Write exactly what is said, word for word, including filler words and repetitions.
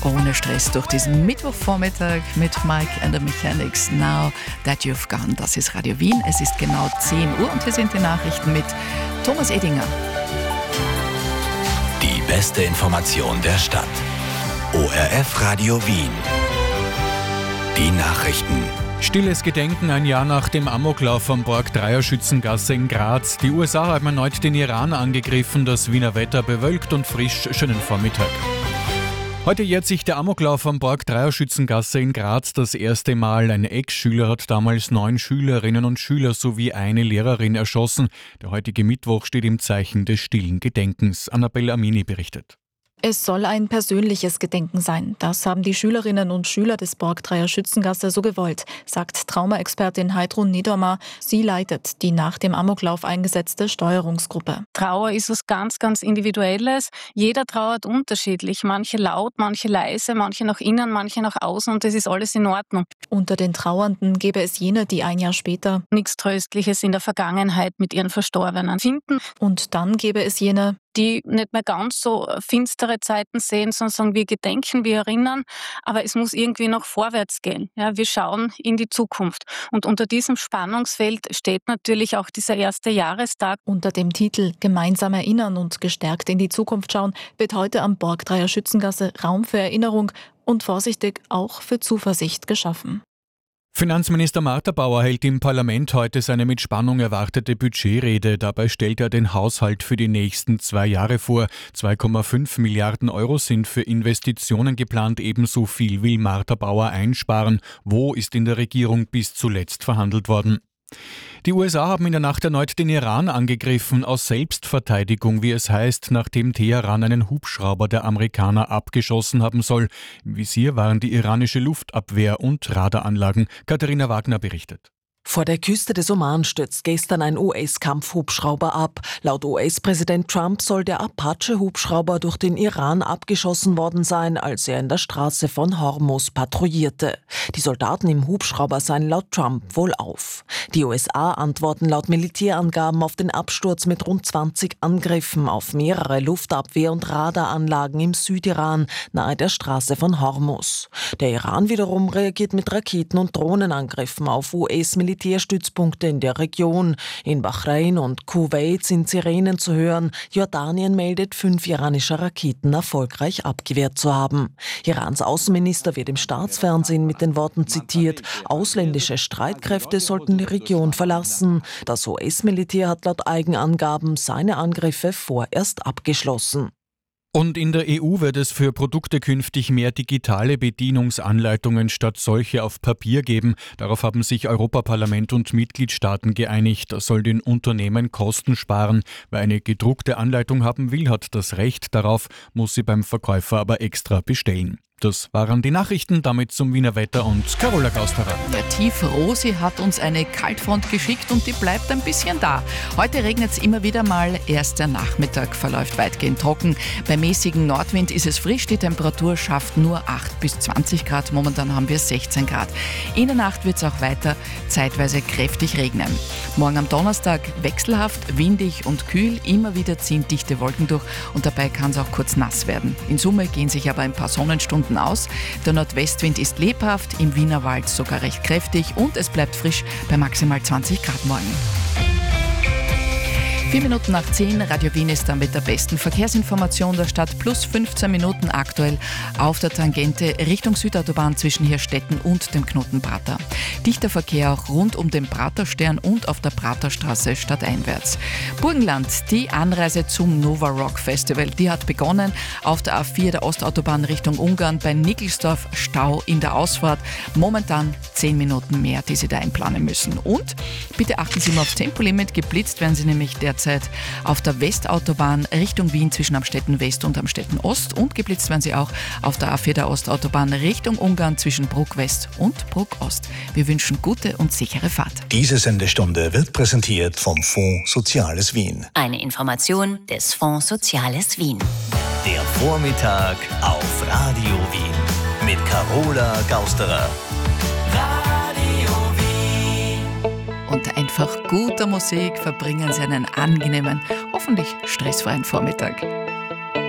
ohne Stress durch diesen Mittwochvormittag mit Mike and the Mechanics. Now that you've gone. Das ist Radio Wien. Es ist genau zehn Uhr und hier sind die Nachrichten mit Thomas Edinger. Die beste Information der Stadt. O R F Radio Wien. Die Nachrichten. Stilles Gedenken ein Jahr nach dem Amoklauf am Borg-Dreier-Schützengasse in Graz. Die U S A haben erneut den Iran angegriffen. Das Wiener Wetter bewölkt und frisch. Schönen Vormittag. Heute jährt sich der Amoklauf am Borg-Dreier-Schützengasse in Graz das erste Mal. Ein Ex-Schüler hat damals neun Schülerinnen und Schüler sowie eine Lehrerin erschossen. Der heutige Mittwoch steht im Zeichen des stillen Gedenkens. Annabelle Amini berichtet. Es soll ein persönliches Gedenken sein. Das haben die Schülerinnen und Schüler des Borg-Dreier-Schützengasse so gewollt, sagt Traumaexpertin Heidrun Niedermar. Sie leitet die nach dem Amoklauf eingesetzte Steuerungsgruppe. Trauer ist was ganz, ganz Individuelles. Jeder trauert unterschiedlich. Manche laut, manche leise, manche nach innen, manche nach außen und das ist alles in Ordnung. Unter den Trauernden gäbe es jene, die ein Jahr später nichts Tröstliches in der Vergangenheit mit ihren Verstorbenen finden. Und dann gäbe es jene, die nicht mehr ganz so finstere Zeiten sehen, sondern sagen, wir gedenken, wir erinnern, aber es muss irgendwie noch vorwärts gehen. Ja, wir schauen in die Zukunft. Und unter diesem Spannungsfeld steht natürlich auch dieser erste Jahrestag. Unter dem Titel Gemeinsam erinnern und gestärkt in die Zukunft schauen wird heute am Borg-Dreier-Schützengasse Raum für Erinnerung und vorsichtig auch für Zuversicht geschaffen. Finanzminister Martha Bauer hält im Parlament heute seine mit Spannung erwartete Budgetrede. Dabei stellt er den Haushalt für die nächsten zwei Jahre vor. zwei Komma fünf Milliarden Euro sind für Investitionen geplant. Ebenso viel will Martha Bauer einsparen. Wo ist in der Regierung bis zuletzt verhandelt worden? Die U S A haben in der Nacht erneut den Iran angegriffen, aus Selbstverteidigung, wie es heißt, nachdem Teheran einen Hubschrauber der Amerikaner abgeschossen haben soll. Im Visier waren die iranische Luftabwehr und Radaranlagen. Katharina Wagner berichtet. Vor der Küste des Oman stürzt gestern ein U S-Kampfhubschrauber ab. Laut U S-Präsident Trump soll der Apache-Hubschrauber durch den Iran abgeschossen worden sein, als er in der Straße von Hormuz patrouillierte. Die Soldaten im Hubschrauber seien laut Trump wohlauf. Die U S A antworten laut Militärangaben auf den Absturz mit rund zwanzig Angriffen auf mehrere Luftabwehr- und Radaranlagen im Südiran nahe der Straße von Hormuz. Der Iran wiederum reagiert mit Raketen- und Drohnenangriffen auf U S-Militär Militärstützpunkte in der Region. In Bahrain und Kuwait sind Sirenen zu hören. Jordanien meldet, fünf iranische Raketen erfolgreich abgewehrt zu haben. Irans Außenminister wird im Staatsfernsehen mit den Worten zitiert: Ausländische Streitkräfte sollten die Region verlassen. Das U S-Militär hat laut Eigenangaben seine Angriffe vorerst abgeschlossen. Und in der E U wird es für Produkte künftig mehr digitale Bedienungsanleitungen statt solche auf Papier geben. Darauf haben sich Europaparlament und Mitgliedstaaten geeinigt. Das soll den Unternehmen Kosten sparen. Wer eine gedruckte Anleitung haben will, hat das Recht darauf, muss sie beim Verkäufer aber extra bestellen. Das waren die Nachrichten, damit zum Wiener Wetter und Carola Gausterer. Der Tief Rosi hat uns eine Kaltfront geschickt und die bleibt ein bisschen da. Heute regnet es immer wieder mal, erst der Nachmittag verläuft weitgehend trocken. Bei mäßigem Nordwind ist es frisch, die Temperatur schafft nur acht bis zwanzig Grad, momentan haben wir sechzehn Grad. In der Nacht wird es auch weiter zeitweise kräftig regnen. Morgen am Donnerstag wechselhaft, windig und kühl, immer wieder ziehen dichte Wolken durch und dabei kann es auch kurz nass werden. In Summe gehen sich aber ein paar Sonnenstunden aus. Der Nordwestwind ist lebhaft, im Wienerwald sogar recht kräftig und es bleibt frisch bei maximal zwanzig Grad morgen. Vier Minuten nach zehn, Radio Wien ist dann mit der besten Verkehrsinformation der Stadt, plus fünfzehn Minuten aktuell auf der Tangente Richtung Südautobahn zwischen Hirstetten und dem Knoten Prater. Dichter Verkehr auch rund um den Praterstern und auf der Praterstraße stadteinwärts. Burgenland, die Anreise zum Nova Rock Festival, die hat begonnen auf der A vier der Ostautobahn Richtung Ungarn bei Nickelsdorf, Stau in der Ausfahrt. Momentan zehn Minuten mehr, die Sie da einplanen müssen. Und bitte achten Sie mal aufs Tempolimit, geblitzt werden Sie nämlich derzeit auf der Westautobahn Richtung Wien zwischen Amstetten West und Amstetten Ost und geblitzt werden Sie auch auf der A vier der Ostautobahn Richtung Ungarn zwischen Bruck West und Bruck Ost. Wir wünschen gute und sichere Fahrt. Diese Sendestunde wird präsentiert vom Fonds Soziales Wien. Eine Information des Fonds Soziales Wien. Der Vormittag auf Radio Wien mit Carola Gausterer. Unter einfach guter Musik verbringen Sie einen angenehmen, hoffentlich stressfreien Vormittag.